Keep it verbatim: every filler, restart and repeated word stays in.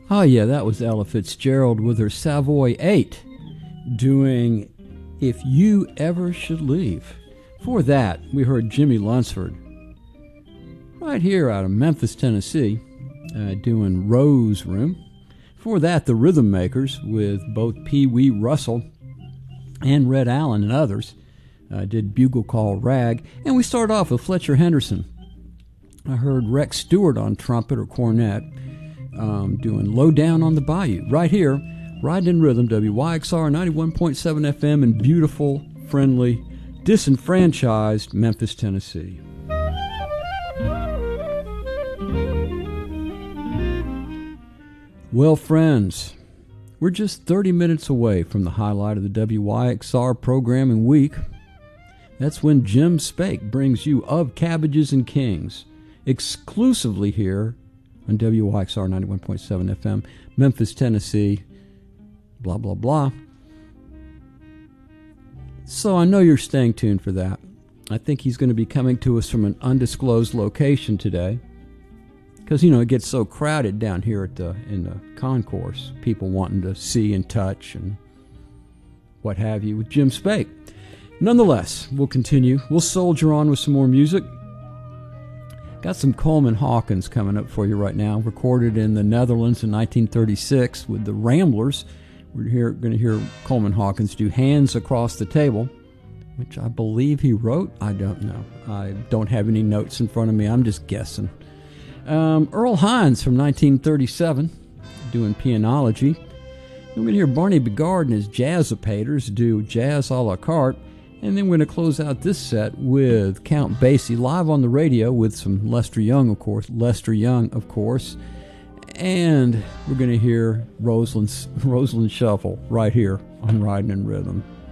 Oh, yeah, that was Ella Fitzgerald with her Savoy eight doing If You Ever Should Leave. Before that, we heard Jimmy Lunsford right here out of Memphis, Tennessee, uh, doing Rose Room. Before that, the Rhythm Makers with both Pee Wee Russell and Red Allen and others uh, did Bugle Call Rag. And we started off with Fletcher Henderson. I heard Rex Stewart on trumpet or cornet um, doing Low Down on the Bayou right here, Riding in Rhythm, W Y X R ninety-one point seven F M in beautiful, friendly, disenfranchised Memphis, Tennessee. Well, friends, we're just thirty minutes away from the highlight of the W Y X R programming week. That's when Jim Spake brings you Of Cabbages and Kings, exclusively here on W Y X R ninety-one point seven F M, Memphis, Tennessee, blah, blah, blah. So I know you're staying tuned for that. I think he's going to be coming to us from an undisclosed location today. Because, you know, it gets so crowded down here at the in the concourse. People wanting to see and touch and what have you with Jim Spake. Nonetheless, we'll continue. We'll soldier on with some more music. Got some Coleman Hawkins coming up for you right now. Recorded in the Netherlands in nineteen thirty-six with the Ramblers. We're here, going to hear Coleman Hawkins do Hands Across the Table, which I believe he wrote. I don't know. I don't have any notes in front of me. I'm just guessing. Um, Earl Hines from nineteen thirty-seven, doing Pianology. We're going to hear Barney Bigard and his Jazzipators do Jazz a la carte. And then we're going to close out this set with Count Basie live on the radio with some Lester Young, of course. Lester Young, of course. And we're going to hear Roseland's, Roseland Shuffle right here on Riding in Rhythm.